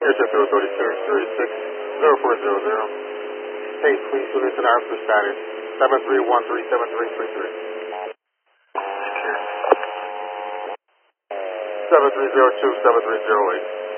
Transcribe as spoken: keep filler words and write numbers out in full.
Airship thirty-six thirty-six zero four zero zero. Hey, please do listen to for status. seven three one three seven three three three. seven three zero two seven three zero eight.